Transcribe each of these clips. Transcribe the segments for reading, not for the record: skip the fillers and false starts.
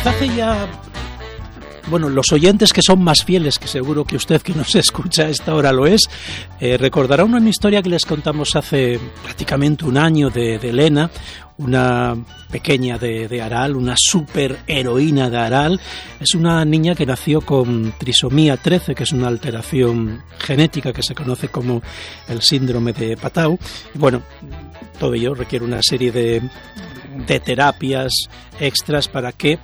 hace ya... Bueno, los oyentes que son más fieles, que seguro que usted que nos escucha a esta hora lo es, recordará una historia que les contamos hace prácticamente un año de Elena, una pequeña de Aral, una superheroína de Aral. Es una niña que nació con trisomía 13, que es una alteración genética que se conoce como el síndrome de Patau. Bueno, todo ello requiere una serie de terapias extras para que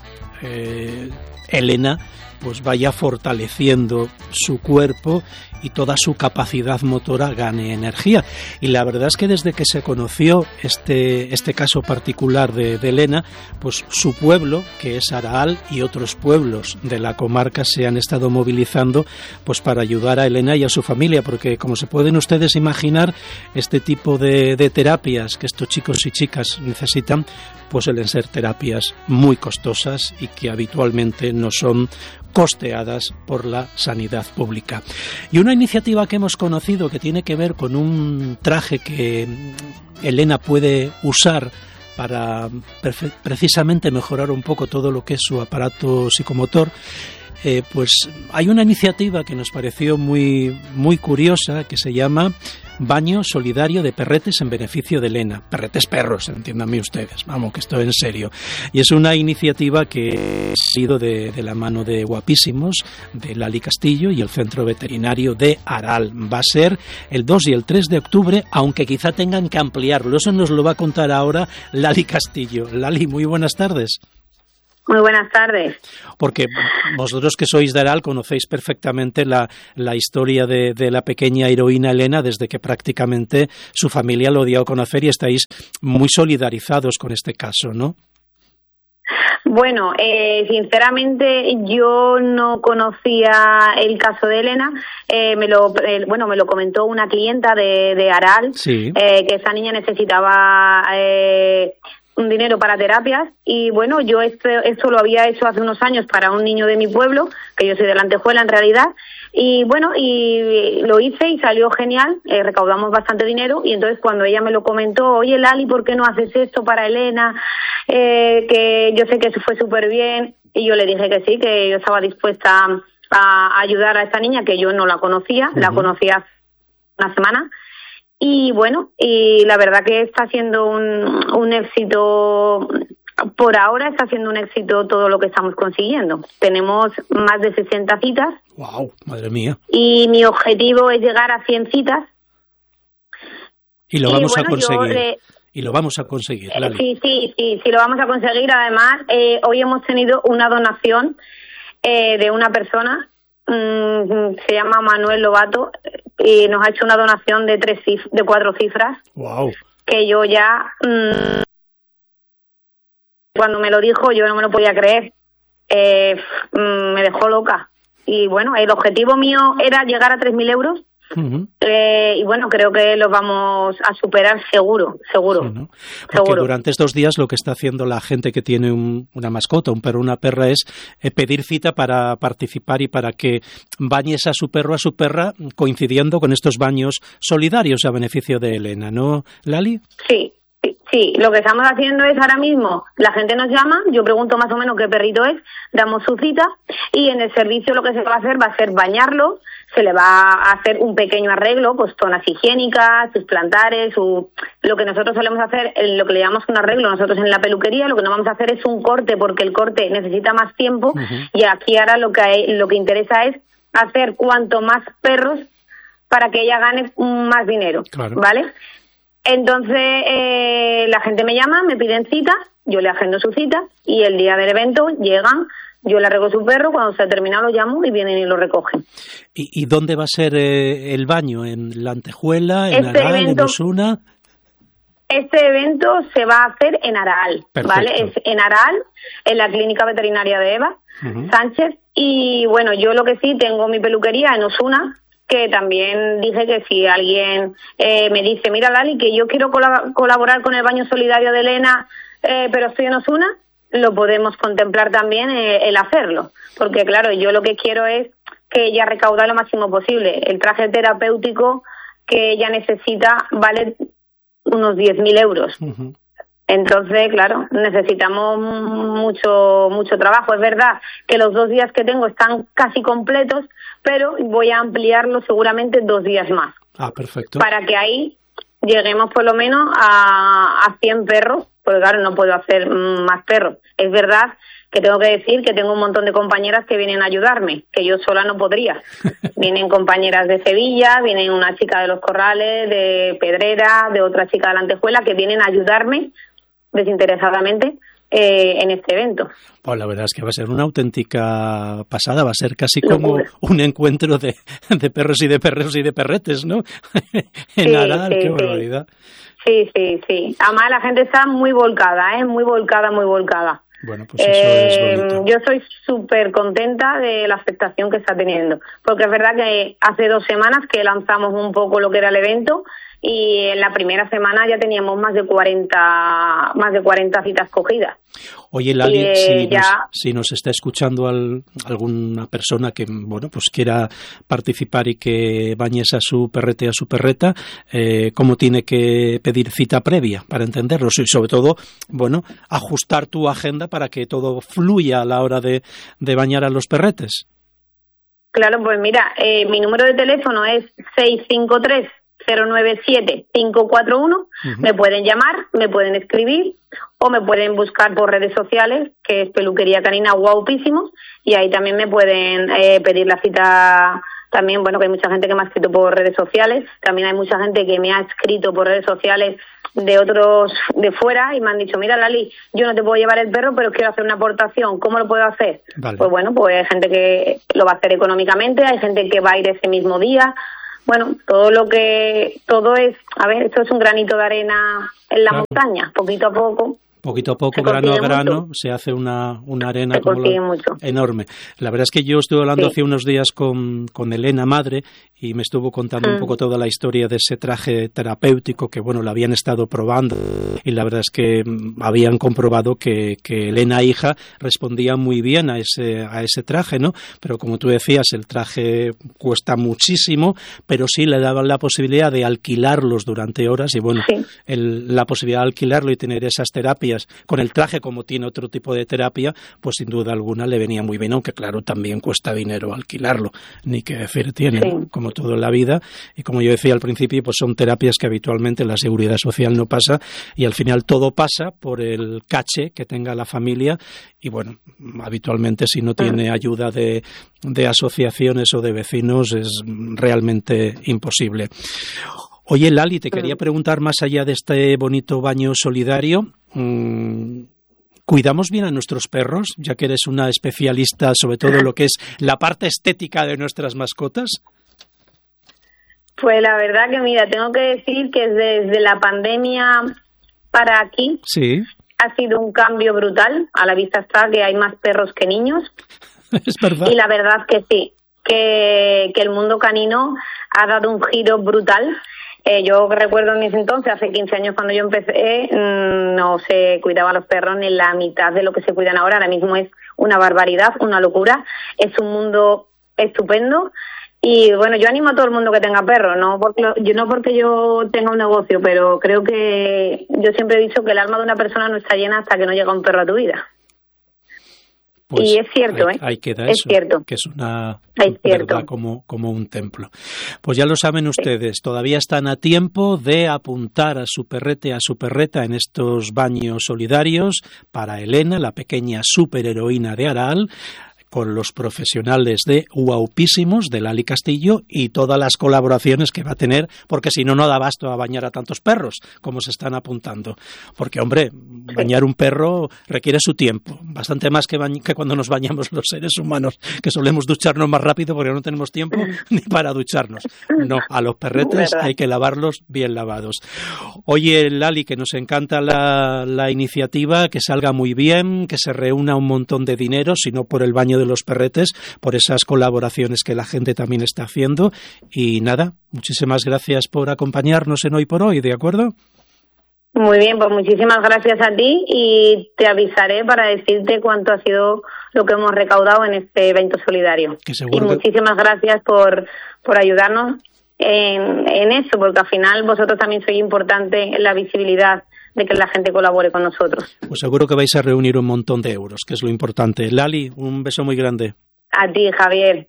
Elena pues vaya fortaleciendo su cuerpo y toda su capacidad motora gane energía. Y la verdad es que desde que se conoció este caso particular de Elena, pues su pueblo, que es Araal, y otros pueblos de la comarca se han estado movilizando pues para ayudar a Elena y a su familia, porque como se pueden ustedes imaginar, este tipo de terapias que estos chicos y chicas necesitan, pues suelen ser terapias muy costosas y que habitualmente no son costeadas por la sanidad pública. Y una iniciativa que hemos conocido que tiene que ver con un traje que Elena puede usar para precisamente mejorar un poco todo lo que es su aparato psicomotor, pues hay una iniciativa que nos pareció muy, muy curiosa, que se llama Baño Solidario de Perretes en beneficio de Elena. Perretes perros, entiéndanme ustedes, vamos, que estoy en serio. Y es una iniciativa que ha sido de la mano de Guapísimos, de Lali Castillo y el Centro Veterinario de Aral. Va a ser el 2 y el 3 de octubre, aunque quizá tengan que ampliarlo. Eso nos lo va a contar ahora Lali Castillo. Lali, muy buenas tardes. Muy buenas tardes. Porque vosotros que sois de Aral conocéis perfectamente la historia de la pequeña heroína Elena desde que prácticamente su familia lo dio a conocer y estáis muy solidarizados con este caso, ¿no? Bueno, sinceramente yo no conocía el caso de Elena. Me lo comentó una clienta de Aral, sí. Que esa niña necesitaba un dinero para terapias y bueno, yo esto lo había hecho hace unos años para un niño de mi pueblo, que yo soy de la Antejuela en realidad, y bueno, y lo hice y salió genial, recaudamos bastante dinero y entonces cuando ella me lo comentó, oye Lali, ¿por qué no haces esto para Elena? Que yo sé que eso fue súper bien y yo le dije que sí, que yo estaba dispuesta a ayudar a esta niña que yo no la conocía, la conocía hace una semana. Y bueno, y la verdad que está siendo un éxito, por ahora está siendo un éxito todo lo que estamos consiguiendo. Tenemos más de 60 citas. ¡Wow! ¡Madre mía! Y mi objetivo es llegar a 100 citas. Y lo vamos a conseguir. Y lo vamos a conseguir, Lali. Sí, lo vamos a conseguir. Además, hoy hemos tenido una donación de una persona, se llama Manuel Lobato, y nos ha hecho una donación de 4 cifras. Wow. Que yo ya cuando me lo dijo yo no me lo podía creer, me dejó loca y bueno, el objetivo mío era llegar a 3.000 euros. Y bueno, creo que lo vamos a superar seguro. Sí, ¿no? Porque durante estos días lo que está haciendo la gente que tiene una mascota, un perro o una perra, es pedir cita para participar y para que bañes a su perro o a su perra coincidiendo con estos baños solidarios a beneficio de Elena, ¿no, Lali? Sí, lo que estamos haciendo es ahora mismo, la gente nos llama, yo pregunto más o menos qué perrito es, damos su cita y en el servicio lo que se va a hacer bañarlo, se le va a hacer un pequeño arreglo, pues zonas higiénicas, sus plantares, lo que nosotros solemos hacer, lo que le llamamos un arreglo nosotros en la peluquería, lo que no vamos a hacer es un corte porque el corte necesita más tiempo y aquí ahora lo que interesa es hacer cuanto más perros para que ella gane más dinero, claro. ¿Vale? Entonces la gente me llama, me piden cita, yo le agendo su cita y el día del evento llegan, yo le arreglo su perro, cuando se ha terminado lo llamo y vienen y lo recogen. ¿Y dónde va a ser el baño? ¿En la Antejuela, en Aral, en Osuna? Este evento se va a hacer en Aral, ¿vale? Es en Aral, en la Clínica Veterinaria de Eva Sánchez y bueno, yo lo que sí tengo mi peluquería en Osuna, que también dije que si alguien me dice, mira Lali, que yo quiero colaborar con el baño solidario de Elena, pero estoy en Osuna, lo podemos contemplar también el hacerlo. Porque claro, yo lo que quiero es que ella recaude lo máximo posible. El traje terapéutico que ella necesita vale unos 10.000 euros. Entonces, claro, necesitamos mucho trabajo. Es verdad que los 2 días que tengo están casi completos, pero voy a ampliarlo seguramente 2 días más. Perfecto. Para que ahí lleguemos por lo menos a 100 perros, porque claro, no puedo hacer más perros. Es verdad que tengo que decir que tengo un montón de compañeras que vienen a ayudarme, que yo sola no podría. Vienen compañeras de Sevilla, vienen una chica de Los Corrales, de Pedrera, de otra chica de la Antejuela, que vienen a ayudarme desinteresadamente en este evento. Pues la verdad es que va a ser una auténtica pasada, va a ser casi como un encuentro de perros y de perros y de perretes, ¿no? En Aral, qué barbaridad. Sí. Además la gente está muy volcada, muy volcada. Bueno, pues eso es bonito. Yo soy súper contenta de la aceptación que está teniendo, porque es verdad que hace 2 semanas que lanzamos un poco lo que era el evento y en la primera semana ya teníamos más de 40 citas cogidas. Oye, Lali, si nos está escuchando alguna persona que pues quiera participar y que bañes a su perrete, a su perreta, ¿cómo tiene que pedir cita previa para entenderlo? Y sobre todo, ajustar tu agenda para que todo fluya a la hora de bañar a los perretes. Claro, pues mira, mi número de teléfono es 653-097-541. Me pueden llamar, me pueden escribir o me pueden buscar por redes sociales, que es Peluquería Canina Guapísimos, y ahí también me pueden pedir la cita. También, que hay mucha gente que me ha escrito por redes sociales, también hay mucha gente que me ha escrito por redes sociales de otros de fuera y me han dicho, mira Lali, yo no te puedo llevar el perro, pero quiero hacer una aportación, ¿cómo lo puedo hacer? Vale. Pues hay gente que lo va a hacer económicamente, hay gente que va a ir ese mismo día. Todo es, esto es un granito de arena en la montaña, poquito a poco. Poquito a poco, grano a grano, se hace una arena enorme. La verdad es que yo estuve hablando hace unos días con Elena, madre, y me estuvo contando un poco toda la historia de ese traje terapéutico que, lo habían estado probando. Y la verdad es que habían comprobado que Elena, hija, respondía muy bien a ese traje, ¿no? Pero como tú decías, el traje cuesta muchísimo, pero sí le daban la posibilidad de alquilarlos durante horas y, la posibilidad de alquilarlo y tener esas terapias con el traje, como tiene otro tipo de terapia, pues sin duda alguna le venía muy bien, aunque claro, también cuesta dinero alquilarlo, ni que decir tiene, como todo en la vida, y como yo decía al principio, pues son terapias que habitualmente la Seguridad Social no pasa, y al final todo pasa por el caché que tenga la familia, y habitualmente si no tiene ayuda de asociaciones o de vecinos es realmente imposible. Oye, Lali, te quería preguntar, más allá de este bonito baño solidario, ¿cuidamos bien a nuestros perros, ya que eres una especialista sobre todo en lo que es la parte estética de nuestras mascotas? Pues la verdad que, mira, tengo que decir que desde la pandemia para aquí ha sido un cambio brutal. A la vista está que hay más perros que niños. Es verdad. Y la verdad que sí, que el mundo canino ha dado un giro brutal. Yo recuerdo en ese entonces, hace 15 años cuando yo empecé, no se cuidaba a los perros ni la mitad de lo que se cuidan ahora. Ahora mismo es una barbaridad, una locura. Es un mundo estupendo. Y yo animo a todo el mundo que tenga perros, no porque yo tenga un negocio, pero creo que yo siempre he dicho que el alma de una persona no está llena hasta que no llega un perro a tu vida. Pues y es cierto, ahí queda es eso, cierto. Que es una verdad como un templo. Pues ya lo saben ustedes, todavía están a tiempo de apuntar a su perrete, a su perreta en estos baños solidarios para Elena, la pequeña superheroína de Aral, con los profesionales de Guapísimos, de Lali Castillo, y todas las colaboraciones que va a tener, porque si no, no da abasto a bañar a tantos perros, como se están apuntando. Porque, hombre, bañar un perro requiere su tiempo, bastante más que cuando nos bañamos los seres humanos, que solemos ducharnos más rápido porque no tenemos tiempo ni para ducharnos. No, a los perretes hay que lavarlos bien lavados. Oye, Lali, que nos encanta la iniciativa, que salga muy bien, que se reúna un montón de dinero, si no por el baño de los perretes, por esas colaboraciones que la gente también está haciendo. Y nada, muchísimas gracias por acompañarnos en Hoy por Hoy, ¿de acuerdo? Muy bien, pues muchísimas gracias a ti y te avisaré para decirte cuánto ha sido lo que hemos recaudado en este evento solidario. Y muchísimas gracias por ayudarnos en eso, porque al final vosotros también sois importantes en la visibilidad de que la gente colabore con nosotros. Pues seguro que vais a reunir un montón de euros, que es lo importante. Lali, un beso muy grande. A ti, Javier.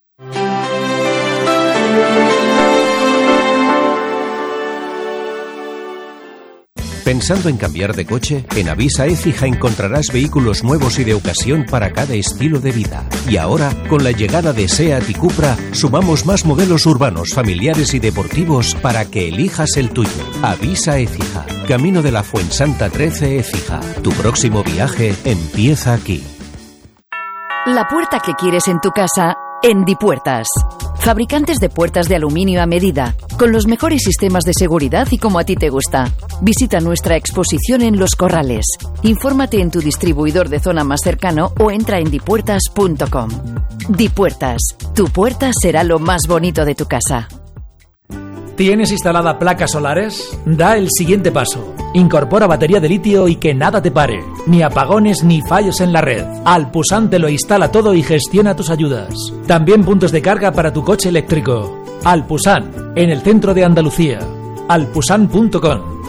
¿Pensando en cambiar de coche? En Avisa Écija encontrarás vehículos nuevos y de ocasión para cada estilo de vida. Y ahora, con la llegada de SEAT y Cupra, sumamos más modelos urbanos, familiares y deportivos para que elijas el tuyo. Avisa Écija, Camino de la Fuensanta 13 Écija. Tu próximo viaje empieza aquí. La puerta que quieres en tu casa, en Dipuertas. Fabricantes de puertas de aluminio a medida, con los mejores sistemas de seguridad y como a ti te gusta. Visita nuestra exposición en Los Corrales. Infórmate en tu distribuidor de zona más cercano o entra en dipuertas.com. Dipuertas, tu puerta será lo más bonito de tu casa. ¿Tienes instalada placas solares? Da el siguiente paso. Incorpora batería de litio y que nada te pare. Ni apagones ni fallos en la red. Alpusan te lo instala todo y gestiona tus ayudas. También puntos de carga para tu coche eléctrico. Alpusan, en el centro de Andalucía. alpusan.com.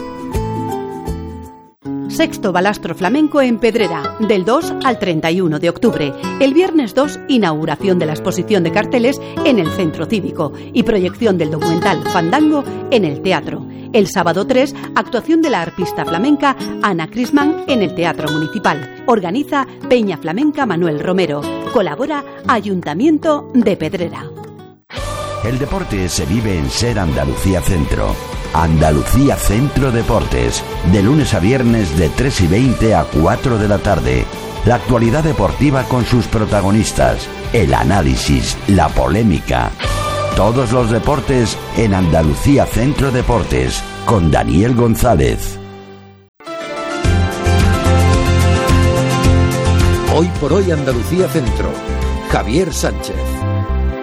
Sexto Balastro Flamenco en Pedrera, del 2 al 31 de octubre. El viernes 2, inauguración de la exposición de carteles en el Centro Cívico y proyección del documental Fandango en el Teatro. El sábado 3, actuación de la arpista flamenca Ana Crisman en el Teatro Municipal. Organiza Peña Flamenca Manuel Romero. Colabora Ayuntamiento de Pedrera. El deporte se vive en Ser Andalucía Centro. Andalucía Centro Deportes, de lunes a viernes de 3:20 a 4 de la tarde. La actualidad deportiva con sus protagonistas, el análisis, la polémica. Todos los deportes en Andalucía Centro Deportes, con Daniel González. Hoy por hoy Andalucía Centro, Javier Sánchez.